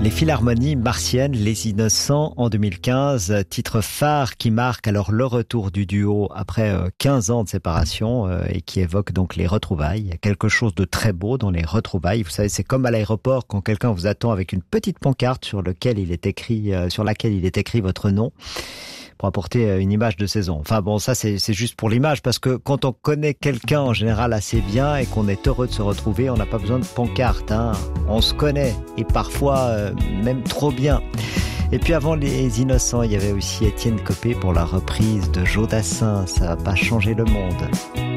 Les Philharmonies martiennes, Les Innocents en 2015, titre phare qui marque alors le retour du duo après 15 ans de séparation et qui évoque donc les retrouvailles. Il y a quelque chose de très beau dans les retrouvailles. Vous savez, c'est comme à l'aéroport quand quelqu'un vous attend avec une petite pancarte sur laquelle il est écrit votre nom, pour apporter une image de saison. Enfin bon, ça c'est juste pour l'image, parce que quand on connaît quelqu'un en général assez bien et qu'on est heureux de se retrouver, on n'a pas besoin de pancarte, hein. On se connaît, et parfois même trop bien. Et puis avant Les Innocents, il y avait aussi Étienne Copé pour la reprise de Joe Dassin, Ça va pas changer le monde.